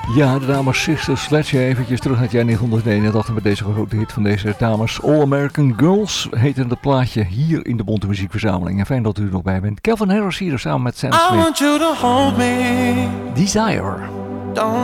Ja, de dames Sister Sledge, eventjes terug naar het jaar 1981 met deze grote hit van deze dames. All American Girls heette het plaatje hier in de Bonte Muziekverzameling. En fijn dat u er nog bij bent. Calvin Harris hier samen met Sam Smith. I want you to hold me. Desire. Don't